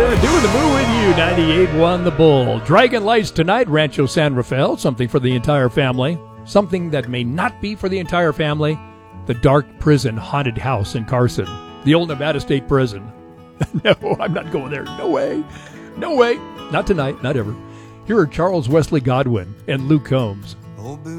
Doing the Moo with you, 98.1 The Bull. Dragon Lights tonight, Rancho San Rafael, something for the entire family. Something that may not be for the entire family, the Dark Prison Haunted House in Carson. The old Nevada State Prison. No, I'm not going there. No way. No way. Not tonight, not ever. Here are Charles Wesley Godwin and Luke Combs. Oh,